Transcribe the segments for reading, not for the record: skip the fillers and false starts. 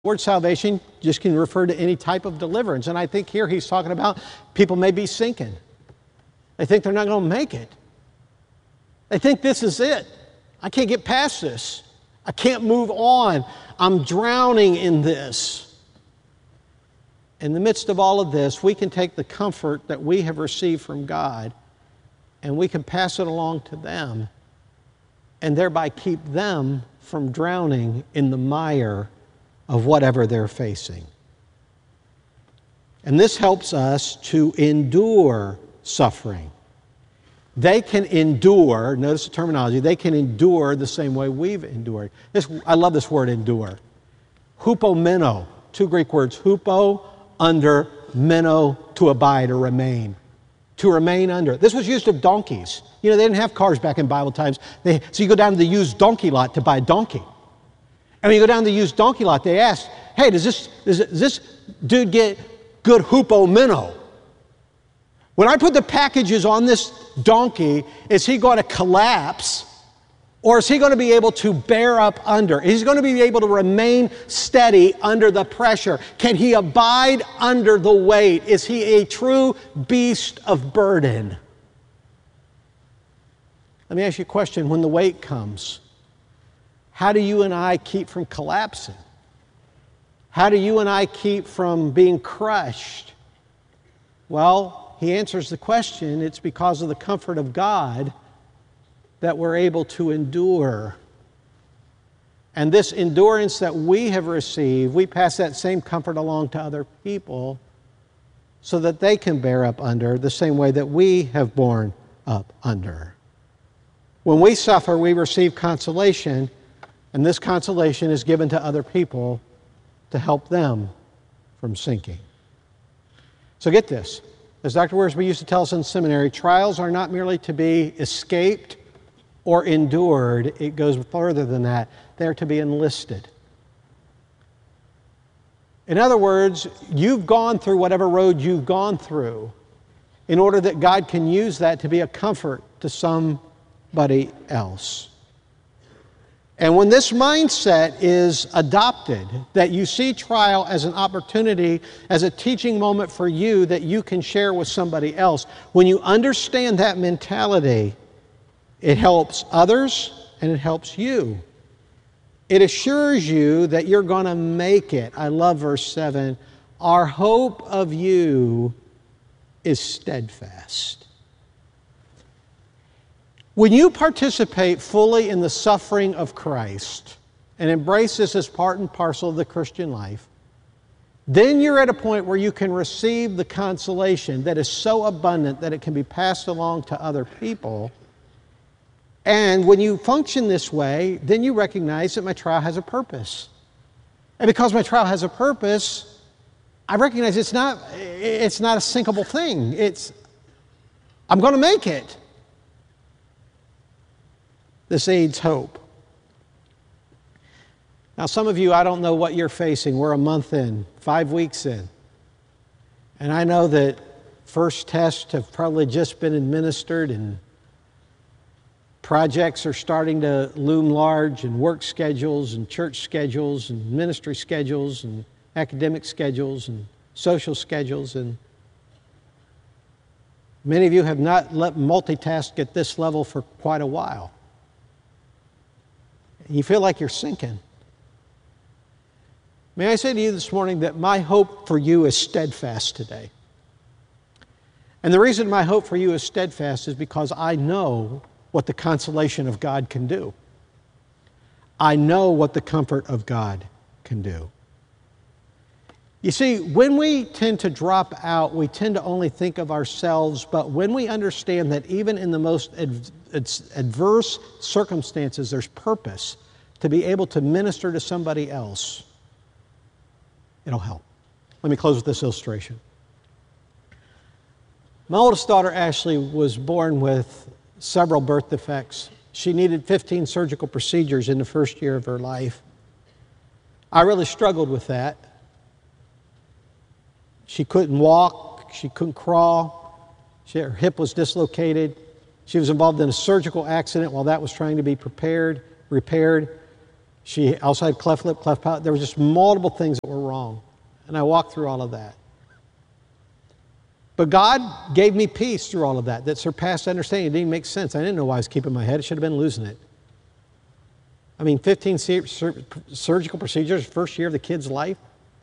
The word salvation just can refer to any type of deliverance. And I think here he's talking about people may be sinking. They think they're not going to make it. They think this is it. I can't get past this. I can't move on. I'm drowning in this. In the midst of all of this, we can take the comfort that we have received from God and we can pass it along to them and thereby keep them from drowning in the mire of whatever they're facing. And this helps us to endure suffering. They can endure, notice the terminology, they can endure the same way we've endured. I love this word, endure. Hupomeno, two Greek words, hupo, under, meno, to abide or remain. To remain under. This was used of donkeys. You know, they didn't have cars back in Bible times. So you go down to the used donkey lot to buy a donkey. And when you go down to the used donkey lot, they ask, hey, does this dude get good hupomeno? When I put the packages on this donkey, is he going to collapse? Or is he going to be able to bear up under? Is he going to be able to remain steady under the pressure? Can he abide under the weight? Is he a true beast of burden? Let me ask you a question. When the weight comes, how do you and I keep from collapsing? How do you and I keep from being crushed? Well, he answers the question. It's because of the comfort of God that we're able to endure. And this endurance that we have received, we pass that same comfort along to other people so that they can bear up under the same way that we have borne up under. When we suffer, we receive consolation, and this consolation is given to other people to help them from sinking. So get this. As Dr. Wiersbe used to tell us in seminary, trials are not merely to be escaped or endured. It goes further than that. They're to be enlisted. In other words, you've gone through whatever road you've gone through in order that God can use that to be a comfort to somebody else. And when this mindset is adopted, that you see trial as an opportunity, as a teaching moment for you that you can share with somebody else, when you understand that mentality, it helps others and it helps you. It assures you that you're going to make it. I love verse 7. Our hope of you is steadfast. When you participate fully in the suffering of Christ and embrace this as part and parcel of the Christian life, then you're at a point where you can receive the consolation that is so abundant that it can be passed along to other people. And when you function this way, then you recognize that my trial has a purpose. And because my trial has a purpose, I recognize it's not a sinkable thing. I'm going to make it. This aids hope. Now, some of you, I don't know what you're facing. We're a month in, 5 weeks in. And I know that first tests have probably just been administered and projects are starting to loom large, and work schedules and church schedules and ministry schedules and academic schedules and social schedules. And many of you have not let multitask at this level for quite a while. You feel like you're sinking. May I say to you this morning that my hope for you is steadfast today. And the reason my hope for you is steadfast is because I know what the consolation of God can do. I know what the comfort of God can do. You see, when we tend to drop out, we tend to only think of ourselves, but when we understand that even in the most adverse circumstances, there's purpose to be able to minister to somebody else, it'll help. Let me close with this illustration. My oldest daughter, Ashley, was born with several birth defects. She needed 15 surgical procedures in the first year of her life. I really struggled with that. She couldn't walk, she couldn't crawl, her hip was dislocated. She was involved in a surgical accident while that was trying to be repaired. She also had cleft lip, cleft palate. There were just multiple things that were wrong. And I walked through all of that. But God gave me peace through all of that surpassed understanding. It didn't make sense. I didn't know why I was keeping my head. I should have been losing it. I mean, 15 surgical procedures, first year of the kid's life.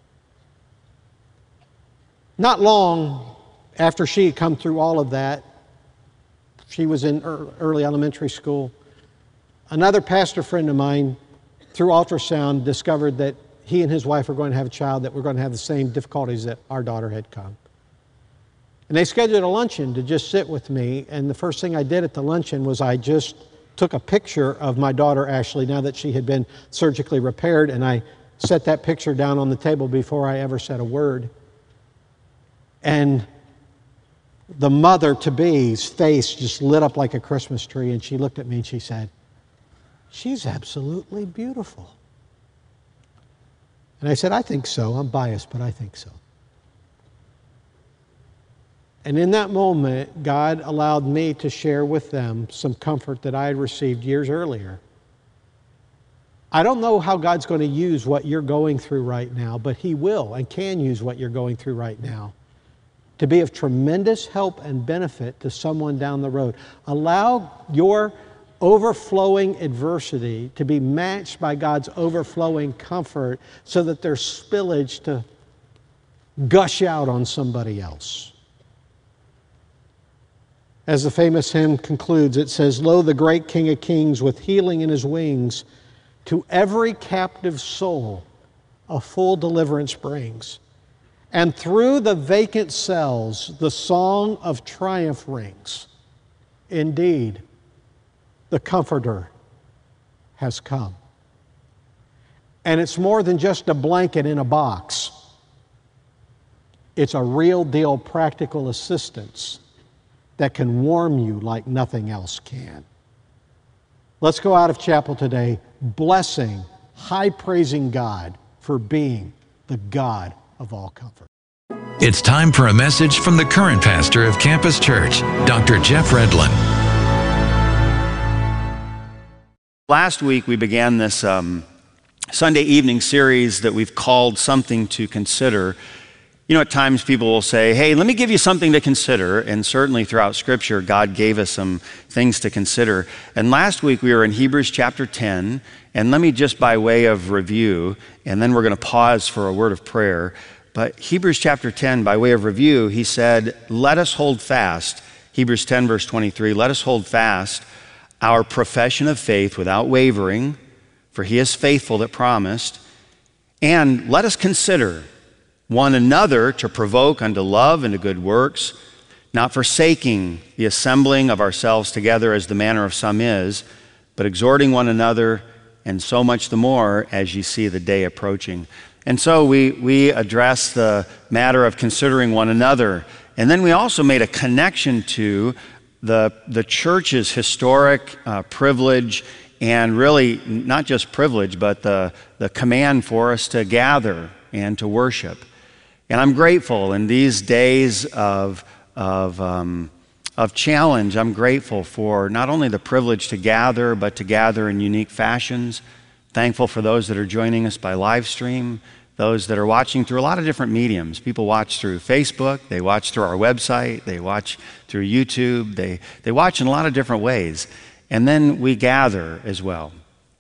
Not long after she had come through all of that, she was in early elementary school. Another pastor friend of mine, through ultrasound, discovered that he and his wife were going to have a child that were going to have the same difficulties that our daughter had come. And they scheduled a luncheon to just sit with me, and the first thing I did at the luncheon was I just took a picture of my daughter, Ashley, now that she had been surgically repaired, and I set that picture down on the table before I ever said a word. And the mother-to-be's face just lit up like a Christmas tree, and she looked at me and she said, "She's absolutely beautiful." And I said, "I think so. I'm biased, but I think so." And in that moment, God allowed me to share with them some comfort that I had received years earlier. I don't know how God's going to use what you're going through right now, but He will and can use what you're going through right now to be of tremendous help and benefit to someone down the road. Allow your overflowing adversity to be matched by God's overflowing comfort so that there's spillage to gush out on somebody else. As the famous hymn concludes, it says, "Lo, the great King of Kings with healing in His wings, to every captive soul a full deliverance brings. And through the vacant cells the song of triumph rings. Indeed, the Comforter has come." And it's more than just a blanket in a box. It's a real deal practical assistance that can warm you like nothing else can. Let's go out of chapel today blessing, high praising God for being the God of all comfort. It's time for a message from the current pastor of Campus Church, Dr. Jeff Redlin. Last week we began this Sunday evening series that we've called Something to Consider. You know, at times people will say, "Hey, let me give you something to consider." And certainly throughout Scripture, God gave us some things to consider. And last week we were in Hebrews chapter 10. And let me just by way of review, and then we're going to pause for a word of prayer. But Hebrews chapter 10, by way of review, he said, "Let us hold fast," Hebrews 10 verse 23, "Let us hold fast our profession of faith without wavering, for He is faithful that promised. And let us consider one another to provoke unto love and to good works, not forsaking the assembling of ourselves together as the manner of some is, but exhorting one another, and so much the more as ye see the day approaching." And so we address the matter of considering one another. And then we also made a connection to the church's historic privilege, and really not just privilege, but the command for us to gather and to worship. And I'm grateful in these days of challenge. I'm grateful for not only the privilege to gather, but to gather in unique fashions. Thankful for those that are joining us by live stream, those that are watching through a lot of different mediums. People watch through Facebook, they watch through our website, they watch through YouTube, they watch in a lot of different ways. And then we gather as well.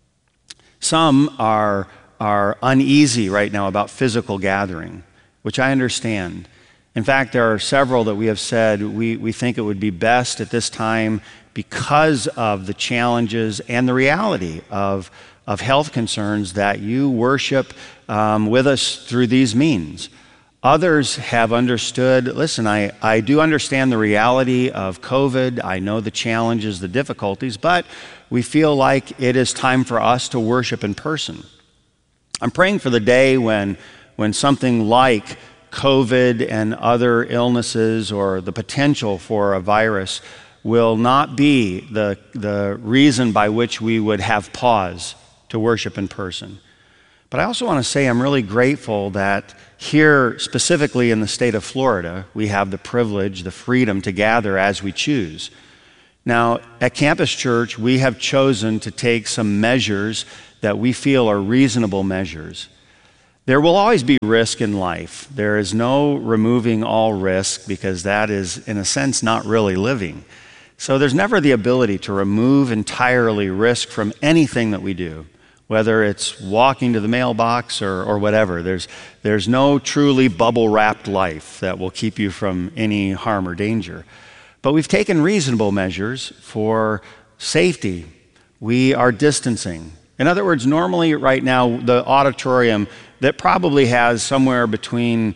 Some are uneasy right now about physical gathering, which I understand. In fact, there are several that we have said we think it would be best at this time, because of the challenges and the reality of health concerns, that you worship with us through these means. Others have understood, listen, I do understand the reality of COVID. I know the challenges, the difficulties, but we feel like it is time for us to worship in person. I'm praying for the day when something like COVID and other illnesses, or the potential for a virus, will not be the reason by which we would have pause to worship in person. But I also want to say I'm really grateful that here, specifically in the state of Florida, we have the privilege, the freedom to gather as we choose. Now, at Campus Church, we have chosen to take some measures that we feel are reasonable measures. There will always be risk in life. There is no removing all risk, because that is, in a sense, not really living. So there's never the ability to remove entirely risk from anything that we do, whether it's walking to the mailbox or whatever. There's no truly bubble-wrapped life that will keep you from any harm or danger. But we've taken reasonable measures for safety. We are distancing. In other words, normally right now, the auditorium that probably has somewhere between,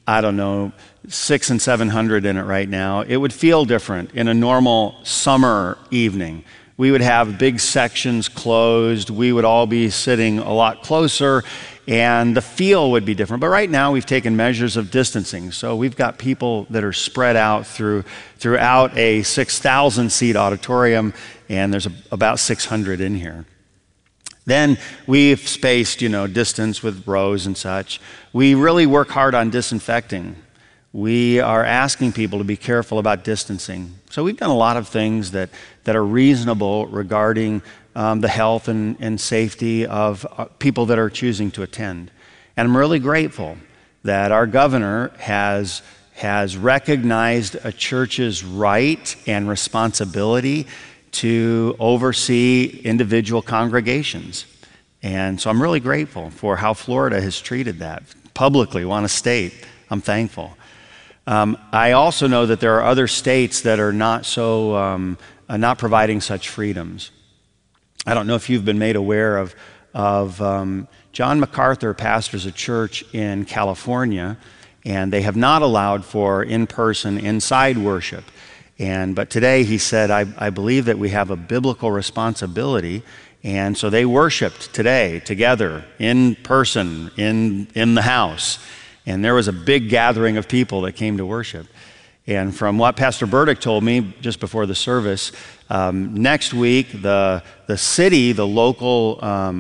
600 and 700 in it right now, it would feel different in a normal summer evening. We would have big sections closed. We would all be sitting a lot closer, and the feel would be different. But right now, we've taken measures of distancing. So we've got people that are spread out throughout a 6,000-seat auditorium, and there's about 600 in here. Then we've spaced, distance with rows and such. We really work hard on disinfecting. We are asking people to be careful about distancing. So we've done a lot of things that are reasonable regarding the health and safety of people that are choosing to attend. And I'm really grateful that our governor has recognized a church's right and responsibility to oversee individual congregations. And so I'm really grateful for how Florida has treated that publicly on a state. I'm thankful. I also know that there are other states that are not providing such freedoms. I don't know if you've been made aware of John MacArthur pastors a church in California, and they have not allowed for in-person, inside worship. But today he said, I believe that we have a biblical responsibility, and so they worshiped today together in person in the house. And there was a big gathering of people that came to worship. And from what Pastor Burdick told me just before the service, next week the city, the local,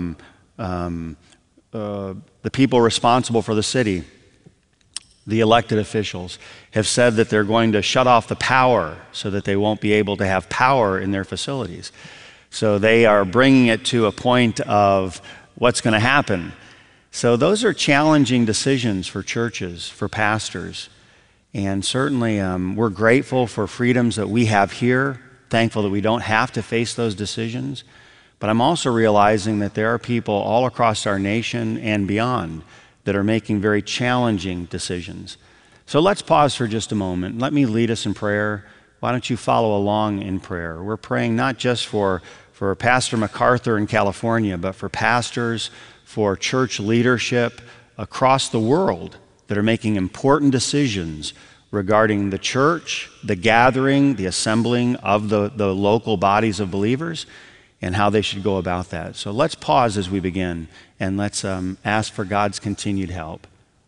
the people responsible for the city, the elected officials, have said that they're going to shut off the power so that they won't be able to have power in their facilities. So they are bringing it to a point of what's going to happen. So those are challenging decisions for churches, for pastors. And certainly we're grateful for freedoms that we have here, thankful that we don't have to face those decisions. But I'm also realizing that there are people all across our nation and beyond that are making very challenging decisions. So let's pause for just a moment. Let me lead us in prayer. Why don't you follow along in prayer? We're praying not just for Pastor MacArthur in California, but for pastors, for church leadership across the world that are making important decisions regarding the church, the gathering, the assembling of the local bodies of believers, and how they should go about that. So let's pause as we begin, and let's ask for God's continued help.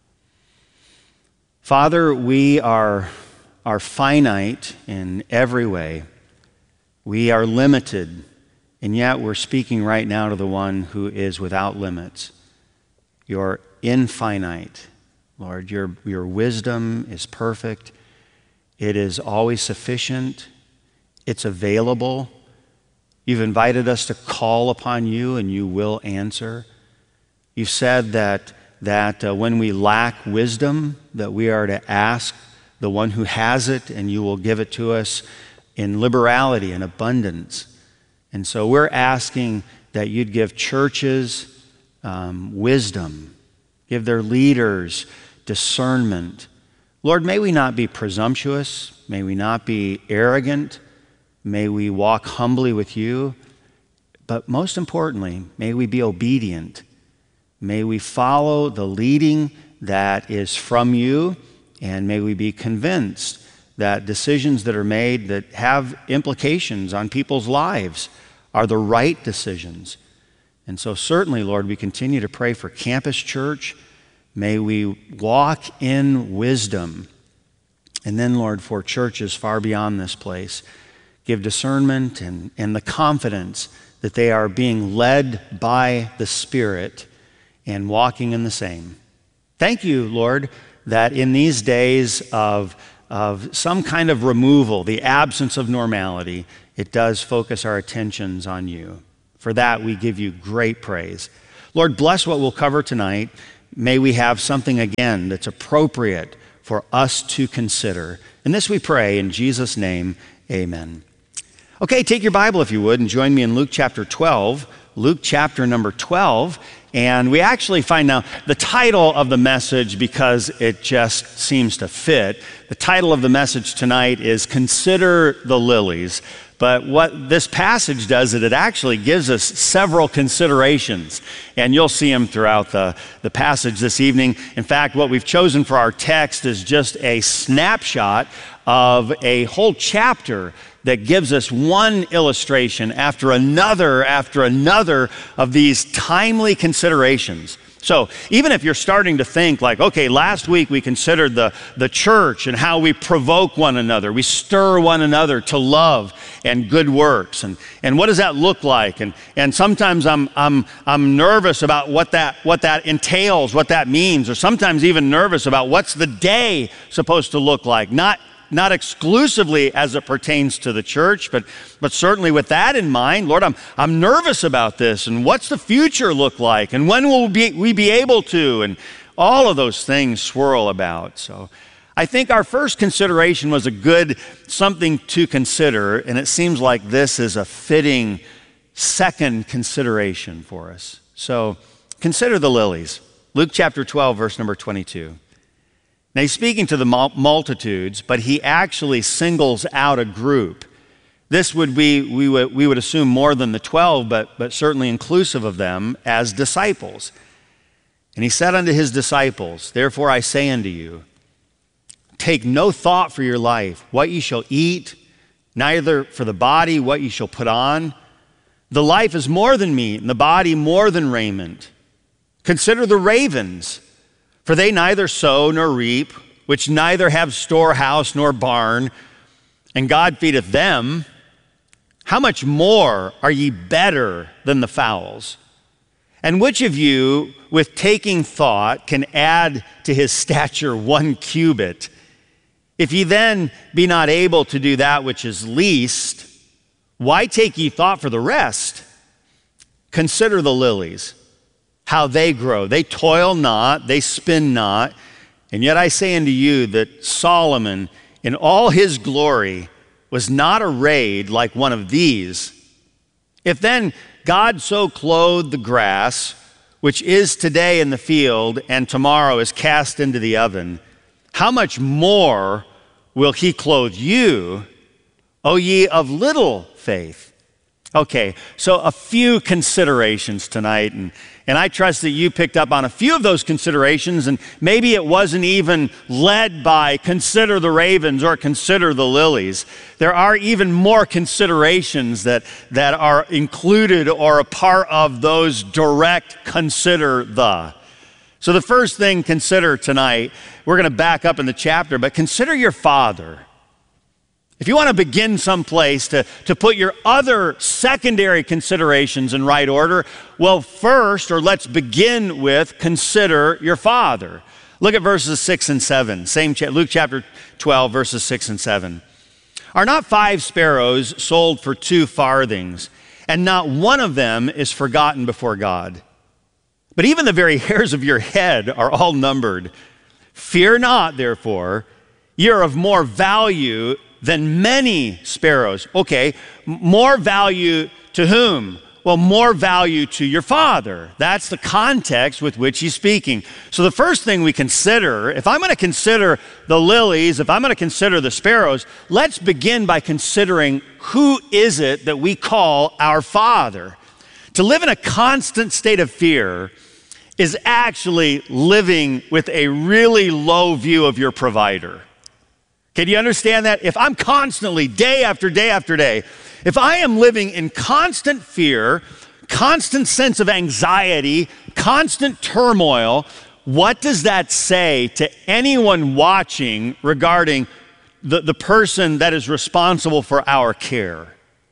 Father, we are finite in every way. We are limited, and yet we're speaking right now to the one who is without limits. You're infinite, Lord. Your wisdom is perfect. It is always sufficient. It's available. You've invited us to call upon you, and you will answer. You've said that when we lack wisdom, that we are to ask the one who has it, and you will give it to us in liberality and abundance. And so we're asking that you'd give churches wisdom, give their leaders discernment. Lord, may we not be presumptuous, may we not be arrogant, may we walk humbly with you, but most importantly, may we be obedient. May we follow the leading that is from you, and may we be convinced that decisions that are made that have implications on people's lives are the right decisions. And so certainly, Lord, we continue to pray for Campus Church. May we walk in wisdom. And then, Lord, for churches far beyond this place, give discernment and the confidence that they are being led by the Spirit and walking in the same. Thank you, Lord, that in these days of some kind of removal, the absence of normality, it does focus our attentions on you. For that, we give you great praise. Lord, bless what we'll cover tonight. May we have something again that's appropriate for us to consider. And this we pray in Jesus' name, amen. Okay, take your Bible if you would and join me in Luke chapter 12. Luke chapter number 12. And we actually find now the title of the message, because it just seems to fit. The title of the message tonight is Consider the Lilies. But what this passage does is it actually gives us several considerations. And you'll see them throughout the passage this evening. In fact, what we've chosen for our text is just a snapshot of a whole chapter that gives us one illustration after another of these timely considerations. So even if you're starting to think like, okay, last week we considered the church and how we provoke one another, we stir one another to love and good works, and what does that look like? And sometimes I'm nervous about what that entails, what that means, or sometimes even nervous about what's the day supposed to look like. Not exclusively as it pertains to the church, but certainly with that in mind, Lord, I'm nervous about this, and what's the future look like, and when will we be able to, and all of those things swirl about. So I think our first consideration was a good something to consider, and it seems like this is a fitting second consideration for us. So consider the lilies. Luke chapter 12, verse number 22. Now he's speaking to the multitudes, but he actually singles out a group. This would be, we would assume, more than the 12, but certainly inclusive of them as disciples. And he said unto his disciples, Therefore I say unto you, take no thought for your life, what ye shall eat, neither for the body what ye shall put on. The life is more than meat, and the body more than raiment. Consider the ravens, for they neither sow nor reap, which neither have storehouse nor barn, and God feedeth them. How much more are ye better than the fowls? And which of you, with taking thought, can add to his stature 1 cubit? If ye then be not able to do that which is least, why take ye thought for the rest? Consider the lilies, how they grow. They toil not, they spin not. And yet I say unto you that Solomon in all his glory was not arrayed like one of these. If then God so clothed the grass, which is today in the field and tomorrow is cast into the oven, how much more will he clothe you, O ye of little faith? Okay, so a few considerations tonight, and I trust that you picked up on a few of those considerations, and maybe it wasn't even led by consider the ravens or consider the lilies. There are even more considerations that are included or a part of those direct consider the. So the first thing consider tonight, we're going to back up in the chapter, but consider your father. If you want to begin someplace to put your other secondary considerations in right order, well, first, or let's begin with, consider your father. Look at verses 6 and 7, Luke chapter 12, verses 6 and 7. Are not 5 sparrows sold for 2 farthings, and not one of them is forgotten before God? But even the very hairs of your head are all numbered. Fear not, therefore, ye are of more value than many sparrows. Okay, more value to whom? Well, more value to your father. That's the context with which he's speaking. So the first thing we consider, if I'm going to consider the lilies, if I'm going to consider the sparrows, let's begin by considering who is it that we call our father. To live in a constant state of fear is actually living with a really low view of your provider. Can you understand that? If I'm constantly, day after day after day, if I am living in constant fear, constant sense of anxiety, constant turmoil, what does that say to anyone watching regarding the person that is responsible for our care?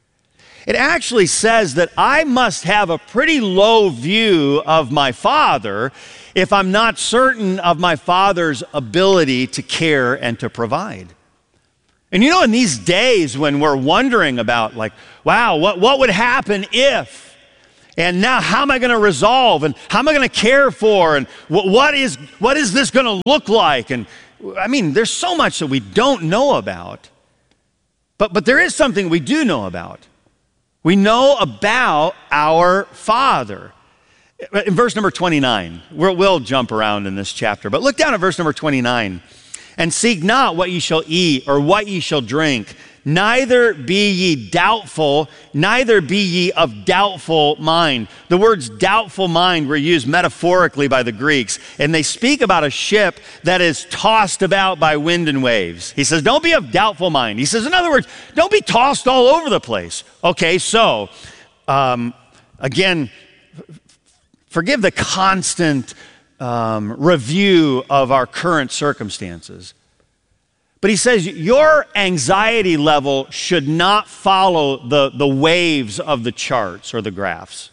It actually says that I must have a pretty low view of my father if I'm not certain of my father's ability to care and to provide. And you know, in these days when we're wondering about like, wow, what would happen if? And now how am I going to resolve? And how am I going to care for? And what is this going to look like? And I mean, there's so much that we don't know about. But there is something we do know about. We know about our Father. In verse number 29, we'll jump around in this chapter, but look down at verse number 29. And seek not what ye shall eat or what ye shall drink, neither be ye doubtful, neither be ye of doubtful mind. The words doubtful mind were used metaphorically by the Greeks, and they speak about a ship that is tossed about by wind and waves. He says, don't be of doubtful mind. He says, in other words, don't be tossed all over the place. Okay, so, again, forgive the constant review of our current circumstances. But he says your anxiety level should not follow the waves of the charts or the graphs.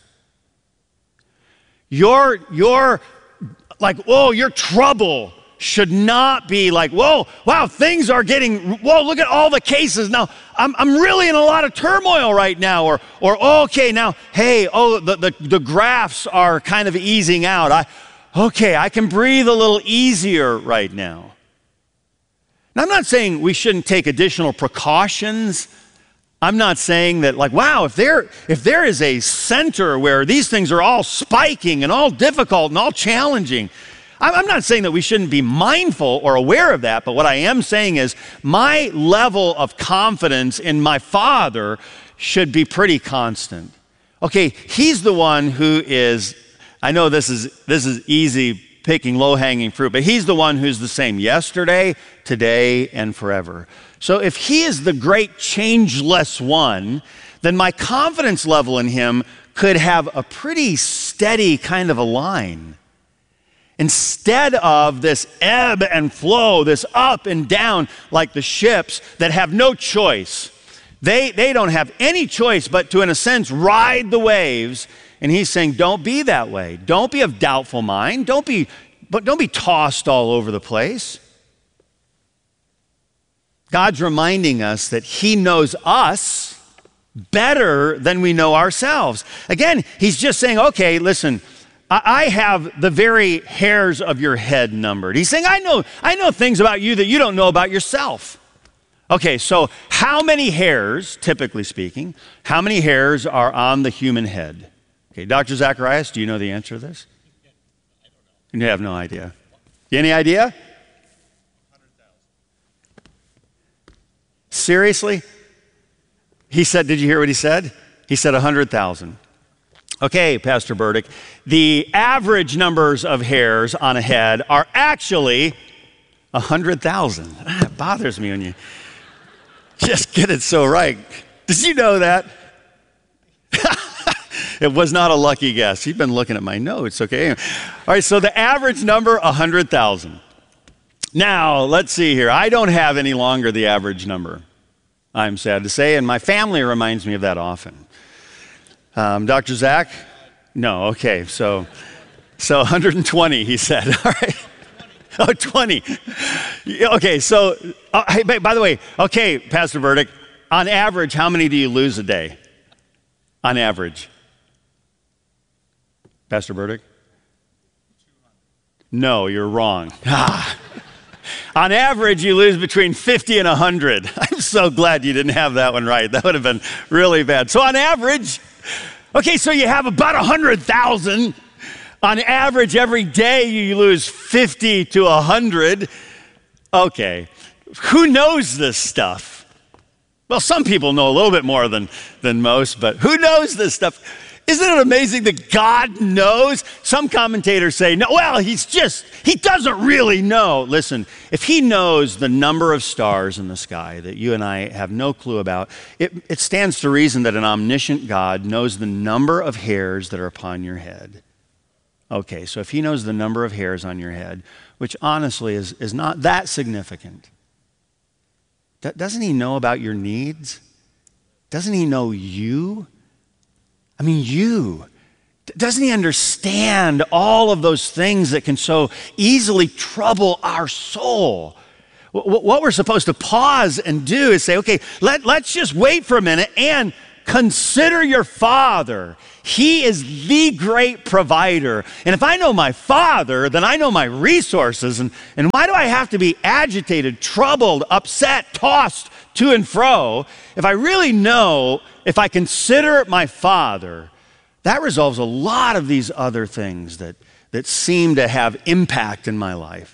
Your trouble should not be like, whoa, wow, things are getting, whoa, look at all the cases. Now, I'm really in a lot of turmoil right now. Or okay, now, hey, the graphs are kind of easing out. I can breathe a little easier right now. Now, I'm not saying we shouldn't take additional precautions. I'm not saying that, like, wow, if there is a center where these things are all spiking and all difficult and all challenging, I'm not saying that we shouldn't be mindful or aware of that, but what I am saying is my level of confidence in my Father should be pretty constant. Okay, He's the one who is, I know this is easy picking low-hanging fruit, but He's the one who's the same yesterday, today, and forever. So if He is the great changeless one, then my confidence level in Him could have a pretty steady kind of a line. Instead of this ebb and flow, this up and down, like the ships that have no choice. They don't have any choice but to, in a sense, ride the waves. And He's saying, don't be that way. Don't be of doubtful mind. Don't be tossed all over the place. God's reminding us that He knows us better than we know ourselves. Again, He's just saying, okay, listen, I have the very hairs of your head numbered. He's saying, I know things about you that you don't know about yourself. Okay, so how many hairs, typically speaking, how many hairs are on the human head? Okay, Dr. Zacharias, do you know the answer to this? I don't know. You have no idea. Any idea? 100,000. Seriously? He said, did you hear what he said? He said 100,000. Okay, Pastor Burdick, the average numbers of hairs on a head are actually 100,000. It bothers me when you just get it so right. Did you know that? It was not a lucky guess. You've been looking at my notes, okay? All right, so the average number, 100,000. Now, let's see here. I don't have any longer the average number, I'm sad to say, and my family reminds me of that often. Dr. Zach? No, okay, so 120, he said, all right. 20. Oh, 20. Okay, so, hey, by the way, okay, Pastor Burdick, on average, how many do you lose a day? On average. Pastor Burdick? 200. No, you're wrong. On average, you lose between 50 and 100. I'm so glad you didn't have that one right. That would have been really bad. So on average, okay, so you have about 100,000. On average, every day you lose 50 to 100. Okay, who knows this stuff? Well, some people know a little bit more than most, but who knows this stuff? Isn't it amazing that God knows? Some commentators say, no, well, he doesn't really know. Listen, if He knows the number of stars in the sky that you and I have no clue about, it stands to reason that an omniscient God knows the number of hairs that are upon your head. Okay, so if He knows the number of hairs on your head, which honestly is not that significant, doesn't He know about your needs? Doesn't He know you? I mean, you. Doesn't He understand all of those things that can so easily trouble our soul? What we're supposed to pause and do is say, okay, let's just wait for a minute and consider your father. He is the great provider. And if I know my father, then I know my resources. And why do I have to be agitated, troubled, upset, tossed to and fro? If I really know, if I consider my father, that resolves a lot of these other things that seem to have impact in my life.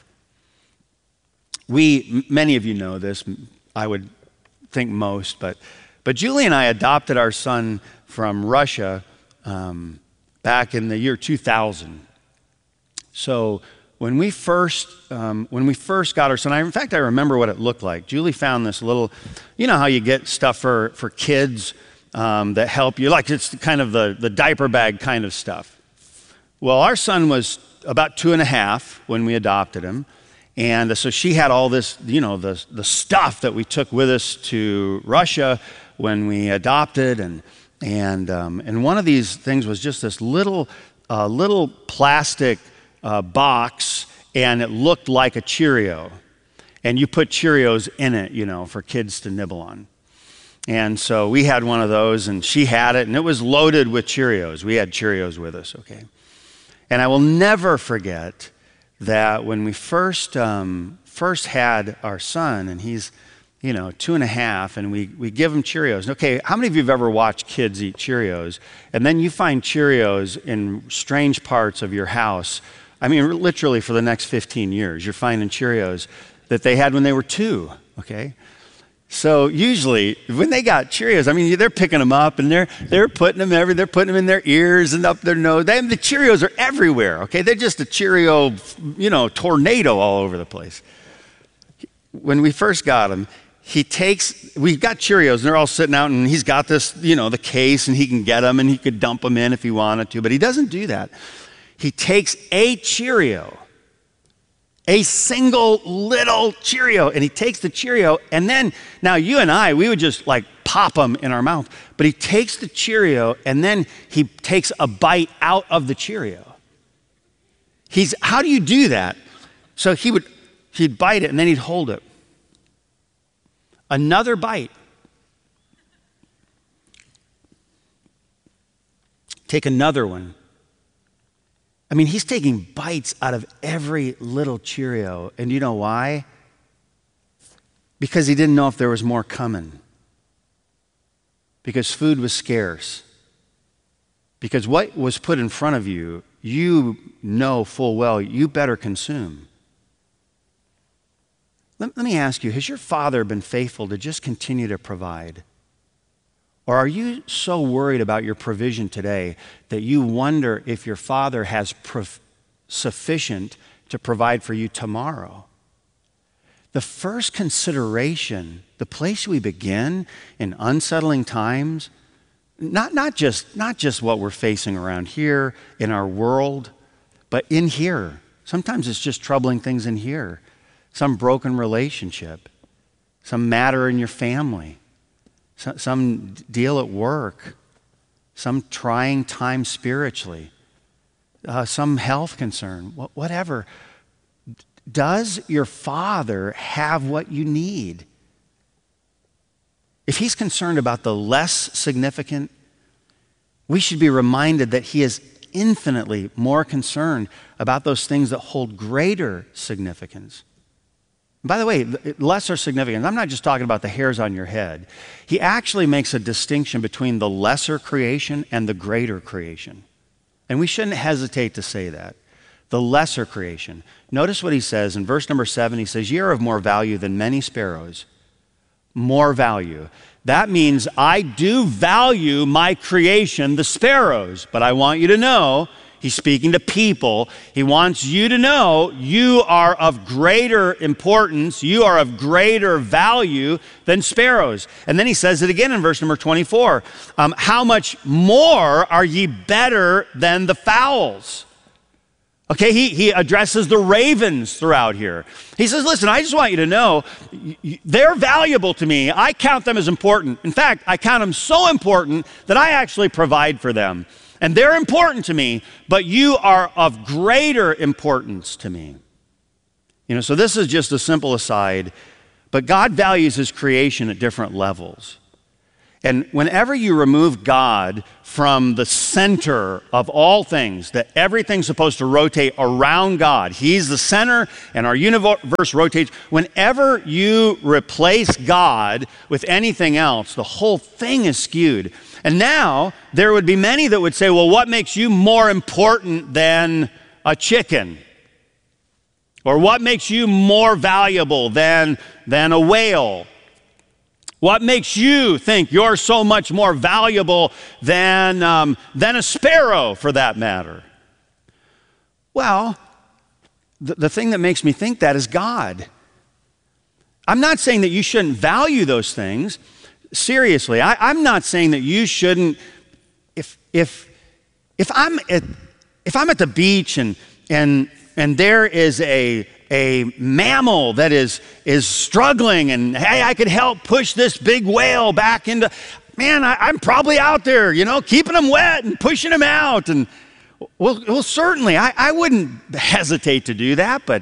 Many of you know this, I would think most, but Julie and I adopted our son from Russia back in the year 2000. So when we first got our son, in fact, I remember what it looked like. Julie found this little, you know how you get stuff for kids that help you, like it's kind of the diaper bag kind of stuff. Well, our son was about 2.5 when we adopted him. And so she had all this, you know, the stuff that we took with us to Russia when we adopted. And one of these things was just this little plastic box, and it looked like a Cheerio. And you put Cheerios in it, you know, for kids to nibble on. And so we had one of those, and she had it, and it was loaded with Cheerios. We had Cheerios with us, okay? And I will never forget that when we first had our son, and he's, you know, 2.5, and we give him Cheerios. Okay, how many of you have ever watched kids eat Cheerios, and then you find Cheerios in strange parts of your house? I mean, literally for the next 15 years, you're finding Cheerios that they had when they were 2, okay? So usually, when they got Cheerios, I mean, they're picking them up and they're putting them they're putting them in their ears and up their nose. The Cheerios are everywhere, okay? They're just a Cheerio, you know, tornado all over the place. When we first got him, we've got Cheerios and they're all sitting out, and he's got this, you know, the case, and he can get them and he could dump them in if he wanted to, but he doesn't do that. He takes a Cheerio, a single little Cheerio, and he takes the Cheerio, and then, now you and I, we would just like pop them in our mouth, but he takes the Cheerio, and then he takes a bite out of the Cheerio. How do you do that? So he'd bite it, and then he'd hold it. Another bite. Take another one. I mean, he's taking bites out of every little Cheerio. And you know why? Because he didn't know if there was more coming. Because food was scarce. Because what was put in front of you, you know full well you better consume. Let me ask you, has your father been faithful to just continue to provide? Or are you so worried about your provision today that you wonder if your father has sufficient to provide for you tomorrow? The first consideration, the place we begin in unsettling times, not just what we're facing around here in our world, but in here. Sometimes it's just troubling things in here. Some broken relationship, some matter in your family, some deal at work, some trying time spiritually, some health concern, whatever. Does your father have what you need? If he's concerned about the less significant, we should be reminded that he is infinitely more concerned about those things that hold greater significance. By the way, lesser significance, I'm not just talking about the hairs on your head. He actually makes a distinction between the lesser creation and the greater creation. And we shouldn't hesitate to say that. The lesser creation. Notice what he says in verse number 7. He says, "Ye are of more value than many sparrows." More value. That means I do value my creation, the sparrows. But I want you to know, he's speaking to people. He wants you to know you are of greater importance, you are of greater value than sparrows. And then he says it again in verse number 24. How much more are ye better than the fowls? Okay, he addresses the ravens throughout here. He says, listen, I just want you to know, they're valuable to me. I count them as important. In fact, I count them so important that I actually provide for them. And they're important to me, but you are of greater importance to me. You know, so this is just a simple aside, but God values his creation at different levels. And whenever you remove God from the center of all things, that everything's supposed to rotate around God, He's the center and our universe rotates. Whenever you replace God with anything else, the whole thing is skewed. And now there would be many that would say, well, what makes you more important than a chicken? Or what makes you more valuable than a whale? What makes you think you're so much more valuable than a sparrow, for that matter? Well, the thing that makes me think that is God. I'm not saying that you shouldn't value those things. Seriously, I'm not saying that you shouldn't. If I'm at the beach and there is a mammal that is struggling, and hey, I could help push this big whale back into, man, I'm probably out there, keeping them wet and pushing them out. And well, certainly, I wouldn't hesitate to do that, but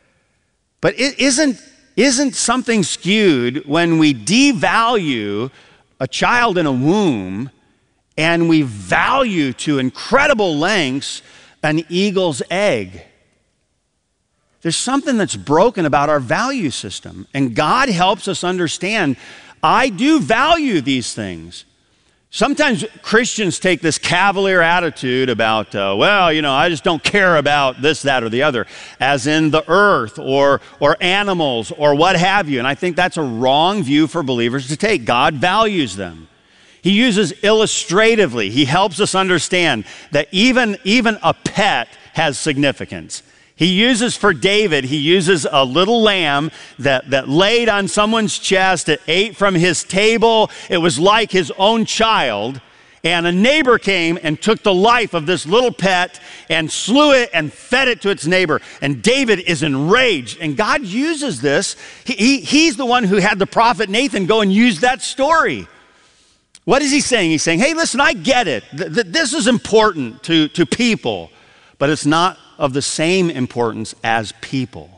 it isn't something skewed when we devalue a child in a womb and we value to incredible lengths an eagle's egg? There's something that's broken about our value system, and God helps us understand, I do value these things. Sometimes Christians take this cavalier attitude about, I just don't care about this, that, or the other, as in the earth or animals or what have you. And I think that's a wrong view for believers to take. God values them. He uses illustratively. He helps us understand that even a pet has significance. He uses for David, he uses a little lamb that laid on someone's chest. It ate from his table. It was like his own child. And a neighbor came and took the life of this little pet and slew it and fed it to its neighbor. And David is enraged. And God uses this. He's the one who had the prophet Nathan go and use that story. What is he saying? He's saying, hey, listen, I get it. This is important to people, but it's not of the same importance as people.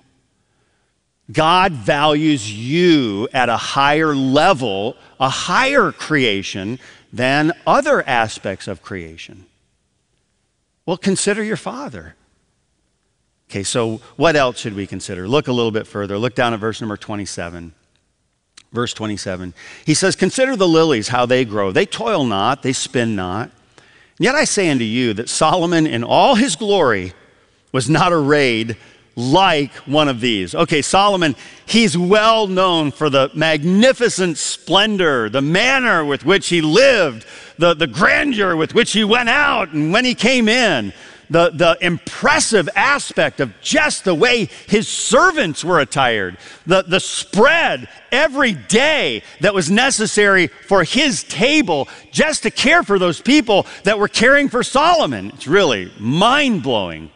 God values you at a higher level, a higher creation than other aspects of creation. Well, consider your Father. Okay, so what else should we consider? Look a little bit further. Look down at verse number 27. Verse 27. He says, consider the lilies, how they grow. They toil not, they spin not. Yet I say unto you that Solomon in all his glory was not arrayed like one of these. Okay, Solomon, he's well known for the magnificent splendor, the manner with which he lived, the grandeur with which he went out and when he came in, the impressive aspect of just the way his servants were attired, the spread every day that was necessary for his table just to care for those people that were caring for Solomon. It's really mind-blowing.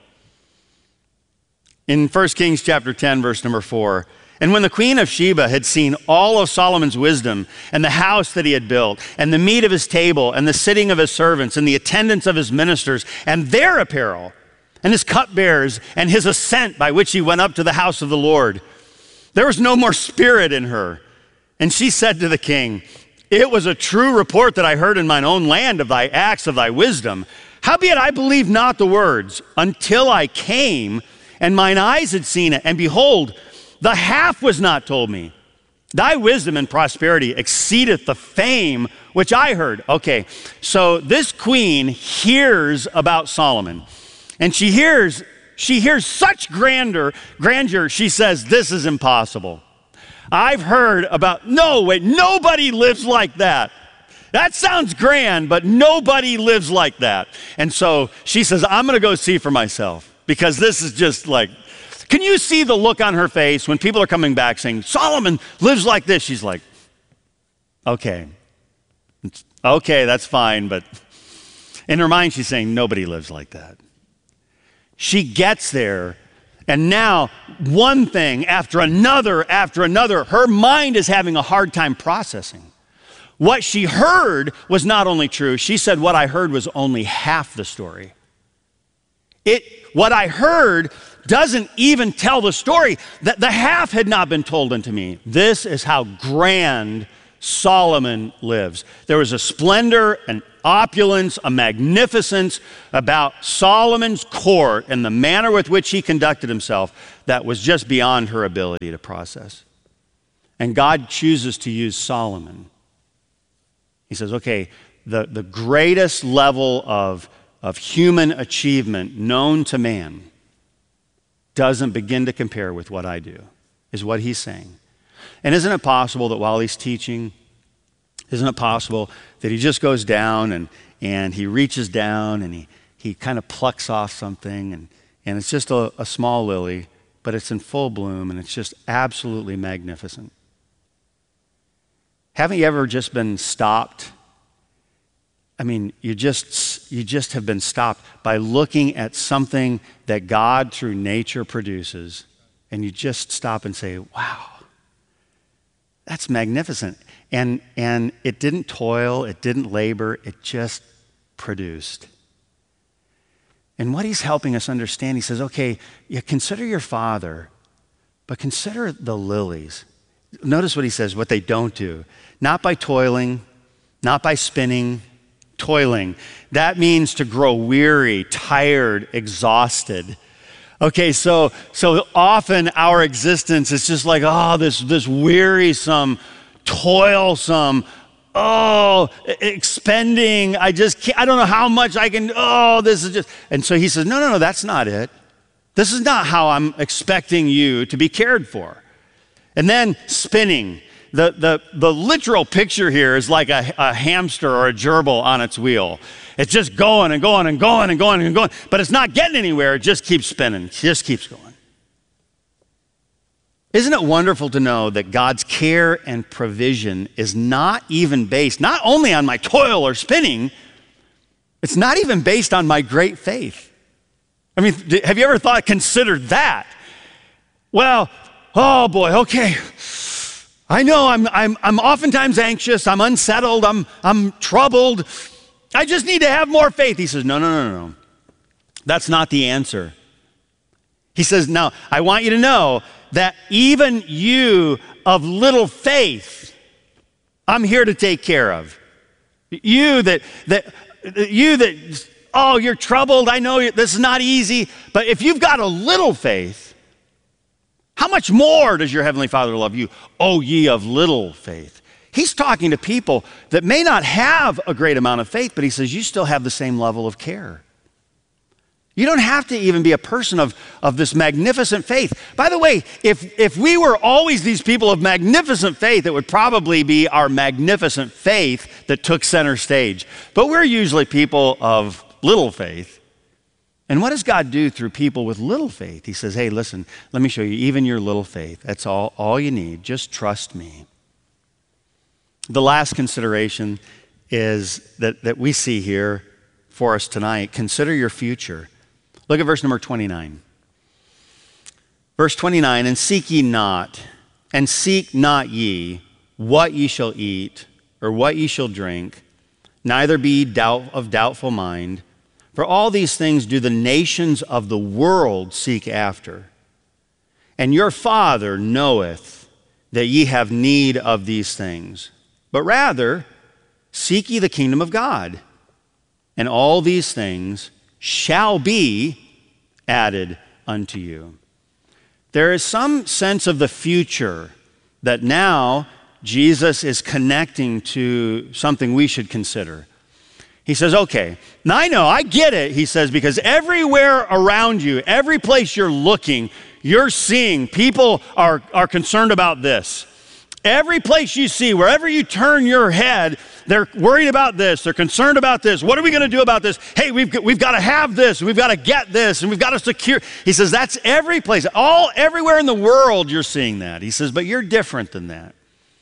In 1 Kings chapter 10, verse number 4, and when the queen of Sheba had seen all of Solomon's wisdom and the house that he had built and the meat of his table and the sitting of his servants and the attendance of his ministers and their apparel and his cupbearers and his ascent by which he went up to the house of the Lord, there was no more spirit in her. And she said to the king, it was a true report that I heard in mine own land of thy acts of thy wisdom. Howbeit I believed not the words until I came and mine eyes had seen it, and behold, the half was not told me. Thy wisdom and prosperity exceedeth the fame which I heard. Okay, so this queen hears about Solomon, and she hears such grandeur, she says, this is impossible. I've heard about, no, wait, nobody lives like that. That sounds grand, but nobody lives like that. And so she says, I'm gonna go see for myself. Because this is just like, can you see the look on her face when people are coming back saying, Solomon lives like this? She's like, okay, that's fine. But in her mind, she's saying, nobody lives like that. She gets there, and now one thing after another, her mind is having a hard time processing. What she heard was not only true, she said, what I heard was only half the story. What I heard doesn't even tell the story. That the half had not been told unto me. This is how grand Solomon lives. There was a splendor, an opulence, a magnificence about Solomon's court and the manner with which he conducted himself that was just beyond her ability to process. And God chooses to use Solomon. He says, okay, the greatest level of human achievement known to man doesn't begin to compare with what I do, is what he's saying. And isn't it possible that while he's teaching, isn't it possible that he just goes down and he reaches down and he kind of plucks off something and it's just a small lily, but it's in full bloom and it's just absolutely magnificent. Haven't you ever just been stopped? I mean, you just have been stopped by looking at something that God through nature produces, and you just stop and say, wow, that's magnificent. And it didn't toil, it didn't labor, it just produced. And what he's helping us understand, he says, okay, you consider your father, but consider the lilies. Notice what he says, what they don't do. Not by toiling, not by spinning, toiling. That means to grow weary, tired, exhausted. Okay, so often our existence is just like, oh, this wearisome, toilsome, expending. I just can't, I don't know how much I can, this is just. And so he says, no, that's not it. This is not how I'm expecting you to be cared for. And then spinning. The literal picture here is like a hamster or a gerbil on its wheel. It's just going and going and going and going and going, but it's not getting anywhere. It just keeps spinning. It just keeps going. Isn't it wonderful to know that God's care and provision is not even based, not only on my toil or spinning, it's not even based on my great faith. I mean, have you ever considered that? Well, oh boy, okay. I know I'm oftentimes anxious, I'm unsettled, I'm troubled. I just need to have more faith. He says, no. That's not the answer. He says, now, I want you to know that even you of little faith, I'm here to take care of. You that you're troubled, I know this is not easy, but if you've got a little faith, how much more does your Heavenly Father love you, O ye of little faith? He's talking to people that may not have a great amount of faith, but he says you still have the same level of care. You don't have to even be a person of this magnificent faith. By the way, if we were always these people of magnificent faith, it would probably be our magnificent faith that took center stage. But we're usually people of little faith. And what does God do through people with little faith? He says, hey, listen, let me show you, even your little faith, that's all you need. Just trust me. The last consideration is that we see here for us tonight. Consider your future. Look at verse number 29. Verse 29, and seek ye not, and seek not ye what ye shall eat, or what ye shall drink, neither be of doubtful mind. For all these things do the nations of the world seek after. And your Father knoweth that ye have need of these things. But rather, seek ye the kingdom of God, and all these things shall be added unto you. There is some sense of the future that now Jesus is connecting to something we should consider. He says, okay, now I know, I get it, he says, because everywhere around you, every place you're looking, you're seeing people are concerned about this. Every place you see, wherever you turn your head, they're worried about this, they're concerned about this. What are we going to do about this? Hey, we've got to have this, we've got to get this, and we've got to secure. He says, that's every place. Everywhere in the world you're seeing that. He says, but you're different than that.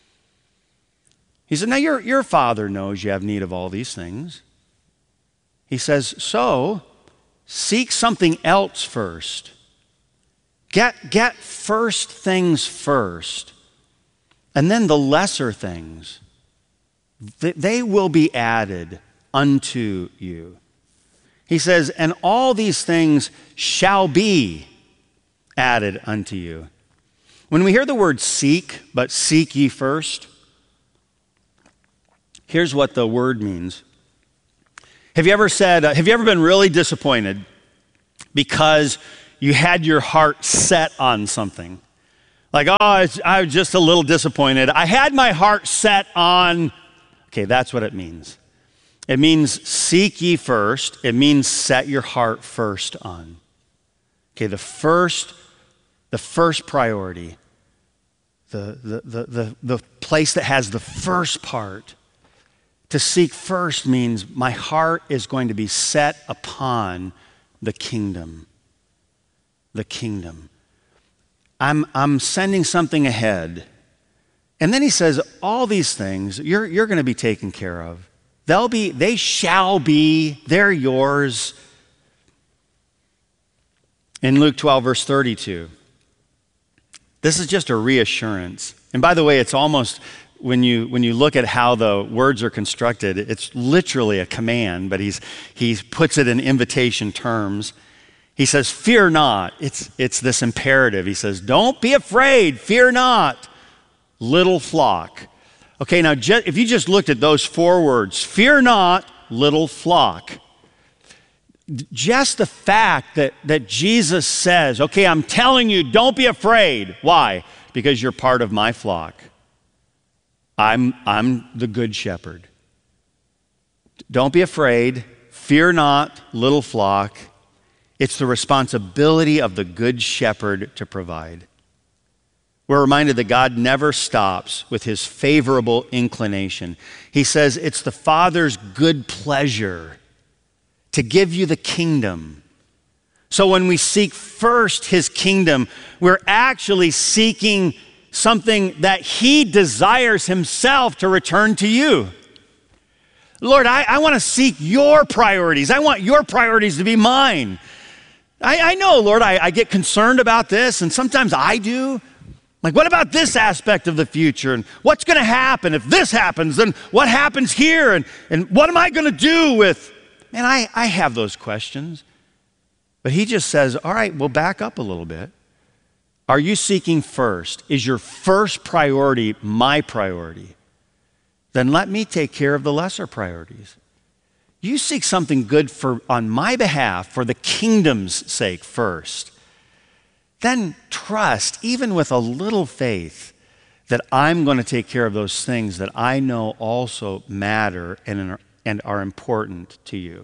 He said, now your Father knows you have need of all these things. He says, so seek something else first. Get first things first. And then the lesser things, they will be added unto you. He says, and all these things shall be added unto you. When we hear the word seek, but seek ye first, Here's what the word means. Have you ever been really disappointed because you had your heart set on something? Like, I was just a little disappointed. I had my heart set on, okay, that's what it means. It means seek ye first. It means set your heart first on. Okay, the first priority, the place that has the first part. To seek first means my heart is going to be set upon the kingdom. The kingdom. I'm sending something ahead. And then he says, all these things you're going to be taken care of. They shall be, they're yours. In Luke 12, verse 32, this is just a reassurance. And by the way, it's almost, when you look at how the words are constructed, it's literally a command, but he puts it in invitation terms. He says, fear not. It's this imperative. He says, don't be afraid, fear not, little flock. Okay, now if you just looked at those 4 words, fear not, little flock. Just the fact that Jesus says, okay, I'm telling you, don't be afraid. Why? Because you're part of my flock. I'm the good shepherd. Don't be afraid. Fear not, little flock. It's the responsibility of the good shepherd to provide. We're reminded that God never stops with his favorable inclination. He says it's the Father's good pleasure to give you the kingdom. So when we seek first his kingdom, we're actually seeking something that he desires himself to return to you. Lord, I want to seek your priorities. I want your priorities to be mine. I know, Lord, I get concerned about this, and sometimes I do. Like, what about this aspect of the future? And what's going to happen if this happens? Then what happens here? And what am I going to do with? Man, I have those questions. But he just says, all right, we'll back up a little bit. Are you seeking first? Is your first priority my priority? Then let me take care of the lesser priorities. You seek something good on my behalf for the kingdom's sake first. Then trust, even with a little faith, that I'm going to take care of those things that I know also matter and are important to you.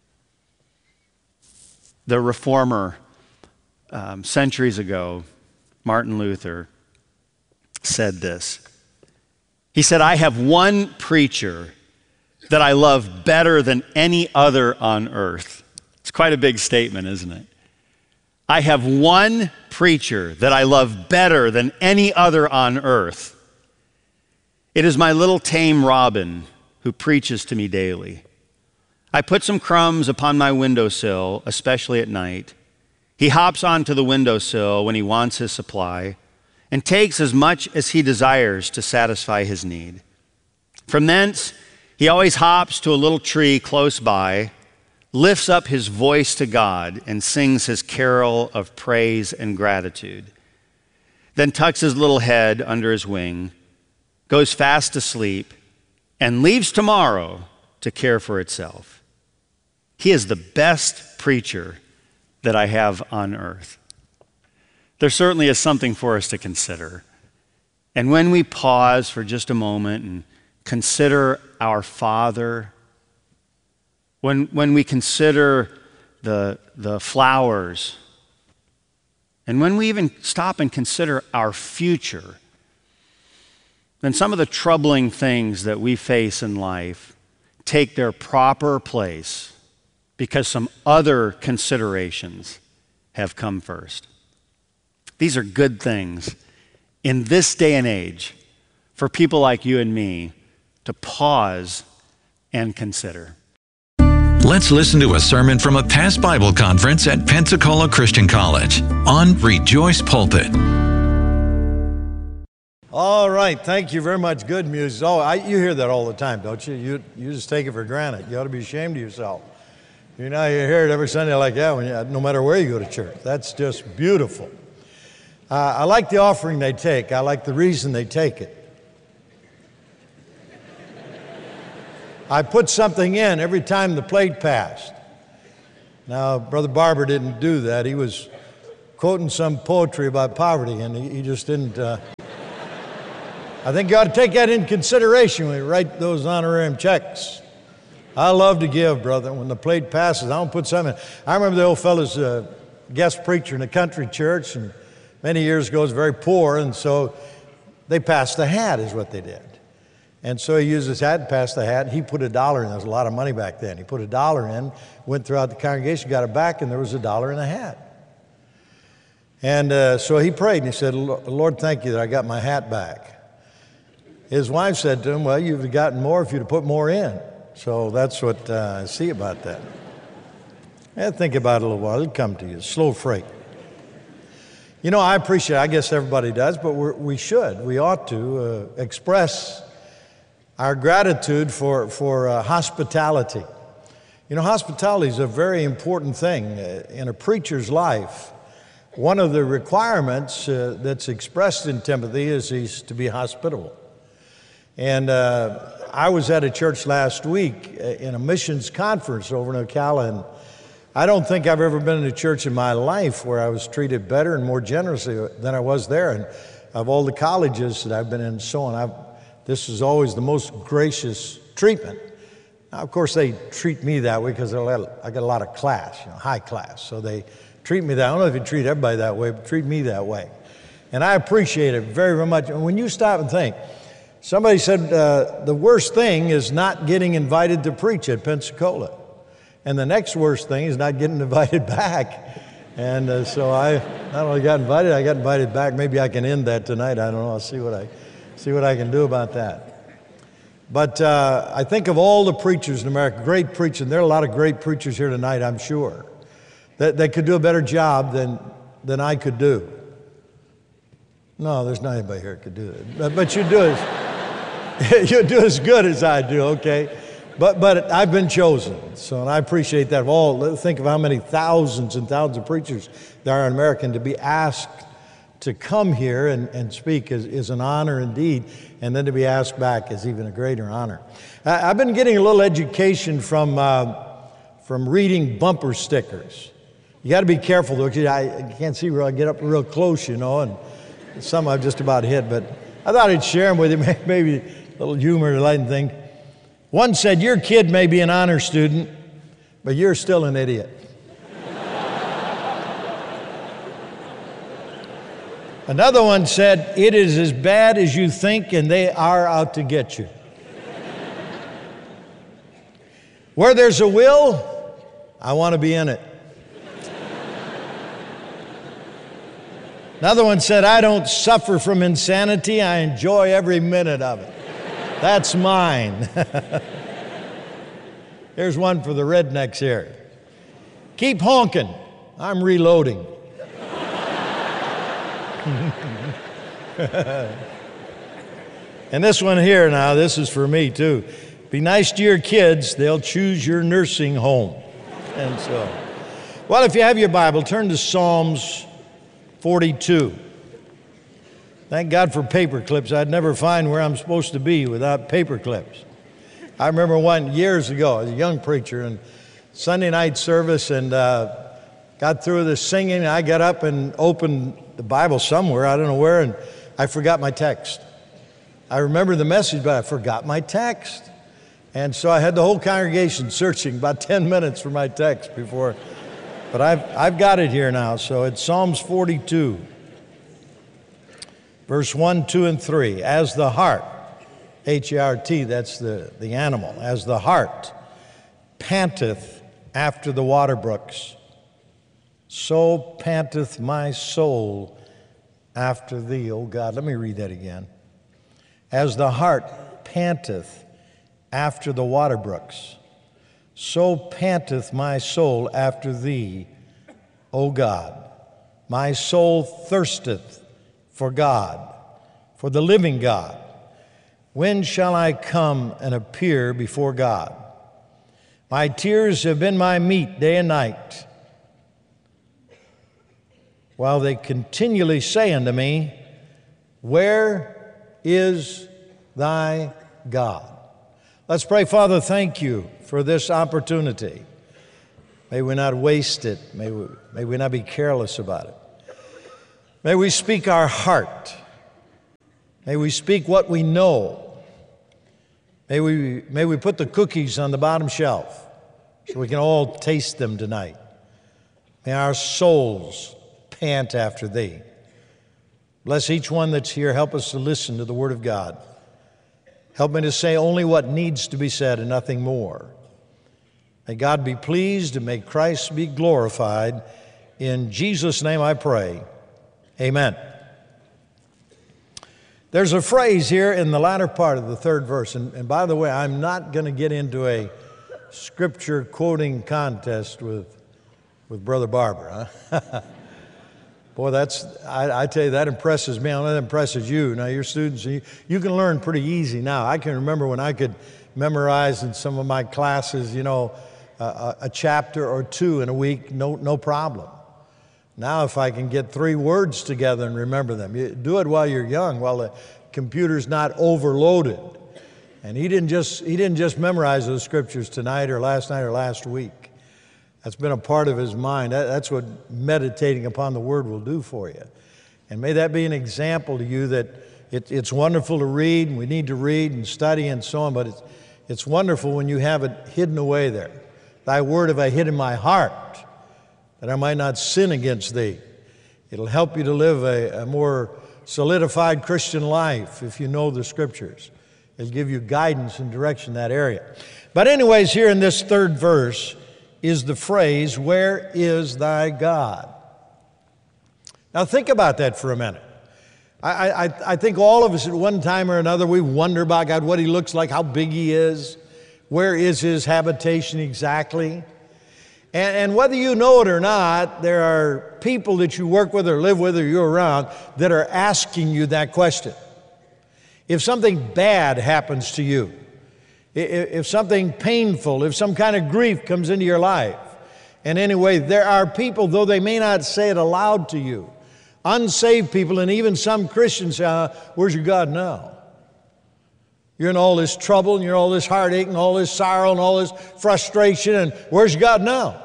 The reformer, centuries ago, Martin Luther, said this. He said, I have one preacher that I love better than any other on earth. It's quite a big statement, isn't it? I have one preacher that I love better than any other on earth. It is my little tame robin who preaches to me daily. I put some crumbs upon my windowsill, especially at night. He hops onto the windowsill when he wants his supply and takes as much as he desires to satisfy his need. From thence, he always hops to a little tree close by, lifts up his voice to God, and sings his carol of praise and gratitude. Then tucks his little head under his wing, goes fast to sleep, and leaves tomorrow to care for itself. He is the best preacher that I have on earth. There certainly is something for us to consider. And when we pause for just a moment and consider our Father, when we consider the flowers, and when we even stop and consider our future, then some of the troubling things that we face in life take their proper place because some other considerations have come first. These are good things in this day and age for people like you and me to pause and consider. Let's listen to a sermon from a past Bible conference at Pensacola Christian College on Rejoice Pulpit. All right, thank you very much. Good music. Oh, you hear that all the time, don't you? You just take it for granted. You ought to be ashamed of yourself. You know, you hear it every Sunday like that, no matter where you go to church. That's just beautiful. I like the offering they take. I like the reason they take it. I put something in every time the plate passed. Now, Brother Barber didn't do that. He was quoting some poetry about poverty, and he just didn't. I think you ought to take that into consideration when you write those honorarium checks. I love to give, brother. When the plate passes, I don't put something in. I remember the old fellow's guest preacher in a country church, and many years ago was very poor, and so they passed the hat is what they did. And so he used his hat and passed the hat. He put $1 in. There was a lot of money back then. He put $1 in, went throughout the congregation, got it back, and there was $1 in the hat. And so he prayed, and he said, Lord, thank you that I got my hat back. His wife said to him, well, you'd have gotten more if you'd have put more in. So that's what I see about that. Yeah, think about it a little while. It'll come to you. Slow freight. You know, I appreciate it. I guess everybody does, but we should. We ought to express our gratitude for hospitality. You know, hospitality is a very important thing in a preacher's life. One of the requirements that's expressed in Timothy is he's to be hospitable. And I was at a church last week in a missions conference over in Ocala, and I don't think I've ever been in a church in my life where I was treated better and more generously than I was there. And of all the colleges that I've been in and so on, this is always the most gracious treatment. Now, of course, they treat me that way because I got a lot of class, high class. So they treat me that. I don't know if you treat everybody that way, but treat me that way. And I appreciate it very, very much. And when you stop and think, somebody said the worst thing is not getting invited to preach at Pensacola. And the next worst thing is not getting invited back. And so I not only got invited, I got invited back. Maybe I can end that tonight. I don't know. I'll see what I can do about that. But I think of all the preachers in America, great preachers. There are a lot of great preachers here tonight, I'm sure, that could do a better job than I could do. No, there's not anybody here that could do it. But you do as good as I do, okay? But I've been chosen, so and I appreciate that. Think of how many thousands and thousands of preachers there are in America, and to be asked to come here and speak is an honor indeed, and then to be asked back is even a greater honor. I've been getting a little education from reading bumper stickers. You got to be careful though, because I can't see where I get up real close, and some I've just about hit, but I thought I'd share them with you, maybe a little humor to lighten things. One said, your kid may be an honor student, but you're still an idiot. Another one said, it is as bad as you think and they are out to get you. Where there's a will, I want to be in it. Another one said, I don't suffer from insanity, I enjoy every minute of it. That's mine. Here's one for the rednecks here. Keep honking, I'm reloading. And this one here now, this is for me too. Be nice to your kids, they'll choose your nursing home. And so, well, if you have your Bible, turn to Psalms 42. Thank God for paper clips. I'd never find where I'm supposed to be without paper clips. I remember one years ago, I was a young preacher in Sunday night service and got through the singing. I got up and opened the Bible somewhere, I don't know where, and I forgot my text. I remember the message, but I forgot my text. And so I had the whole congregation searching about 10 minutes for my text before, but I've got it here now. So it's Psalms 42, verse 1, 2, and 3. As the hart, H-E-R-T, that's the animal, as the hart panteth after the water brooks, so panteth my soul after thee, O God. Let me read that again. As the hart panteth after the water brooks, so panteth my soul after thee, O God. My soul thirsteth for God, for the living God. When shall I come and appear before God? My tears have been my meat day and night, while they continually say unto me, where is thy God? Let's pray. Father, thank you for this opportunity. May we not waste it. May we not be careless about it. May we speak our heart. May we speak what we know. May we put the cookies on the bottom shelf so we can all taste them tonight. May our souls pant after thee. Bless each one that's here. Help us to listen to the Word of God. Help me to say only what needs to be said and nothing more. May God be pleased and may Christ be glorified. In Jesus' name I pray. Amen. There's a phrase here in the latter part of the third verse, and by the way, I'm not going to get into a scripture quoting contest with Brother Barber. Huh? Boy, I tell you, that impresses me. I don't know if that impresses you. Now, you're students, and you can learn pretty easy now. I can remember when I could memorize in some of my classes, a chapter or two in a week, no problem. Now, if I can get 3 words together and remember them, you do it while you're young, while the computer's not overloaded. And he didn't just memorize those scriptures tonight or last week. That's been a part of his mind. That's what meditating upon the Word will do for you. And may that be an example to you that it's wonderful to read, and we need to read and study and so on, but it's wonderful when you have it hidden away there. Thy word have I hid in my heart, that I might not sin against thee. It'll help you to live a more solidified Christian life if you know the Scriptures. It'll give you guidance and direction in that area. But anyways, here in this third verse is the phrase, where is thy God? Now think about that for a minute. I think all of us at one time or another, we wonder about God, what He looks like, how big He is, where is His habitation exactly. And whether you know it or not, there are people that you work with or live with or you're around that are asking you that question. If something bad happens to you, if something painful, if some kind of grief comes into your life, and anyway, there are people, though they may not say it aloud to you, unsaved people, and even some Christians say, where's your God now? You're in all this trouble, and you're in all this heartache, and all this sorrow, and all this frustration, and where's your God now?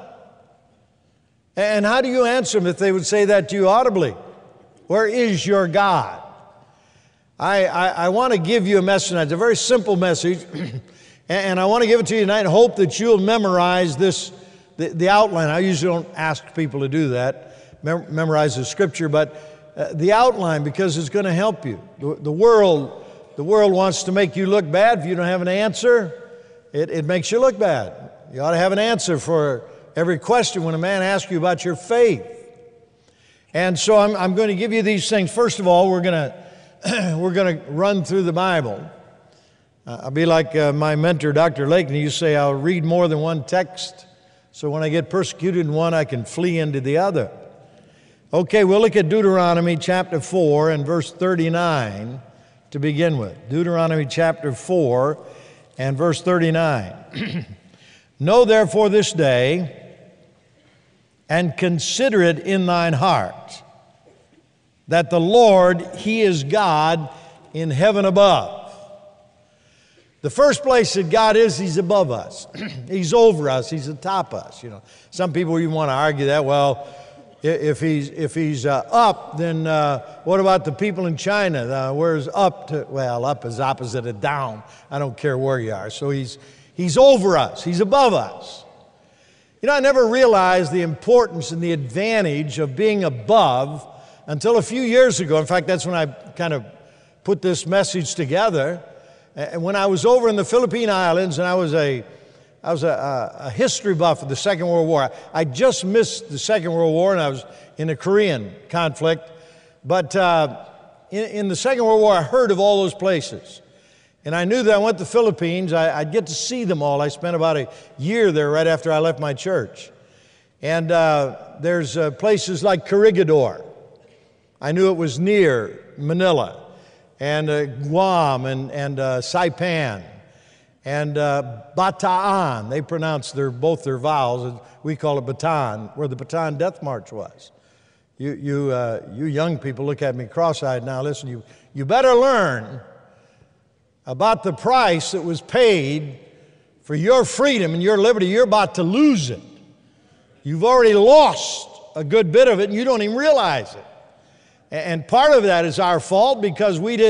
And how do you answer them if they would say that to you audibly? Where is your God? I want to give you a message tonight. It's a very simple message, and I want to give it to you tonight and hope that you'll memorize the outline. I usually don't ask people to do that, memorize the Scripture, but the outline, because it's going to help you. The world wants to make you look bad. If you don't have an answer, it makes you look bad. You ought to have an answer for every question when a man asks you about your faith. And so I'm going to give you these things. First of all, we're going to run through the Bible. I'll be like my mentor, Dr. Lakeney. You say, I'll read more than one text, so when I get persecuted in one, I can flee into the other. Okay, we'll look at Deuteronomy chapter 4 and verse 39 to begin with. Deuteronomy chapter 4 and verse 39. Know therefore this day, and consider it in thine heart, that the Lord, He is God in heaven above. The first place that God is, He's above us. He's over us. He's atop us. Some people even want to argue that. Well, if He's up, then what about the people in China? Where's up to? Well, up is opposite of down. I don't care where you are. So He's over us. He's above us. I never realized the importance and the advantage of being above until a few years ago. In fact, that's when I kind of put this message together. And when I was over in the Philippine Islands, and I was a history buff of the Second World War. I just missed the Second World War, and I was in the Korean conflict. But in the Second World War, I heard of all those places. And I knew that I went to the Philippines, I'd get to see them all. I spent about a year there right after I left my church. And there's places like Corregidor. I knew it was near Manila, and Guam, and Saipan, and Bataan. They pronounce both their vowels. We call it Bataan, where the Bataan Death March was. You young people look at me cross-eyed now. Listen, you better learn about the price that was paid for your freedom and your liberty. You're about to lose it. You've already lost a good bit of it, and you don't even realize it. And part of that is our fault because we didn't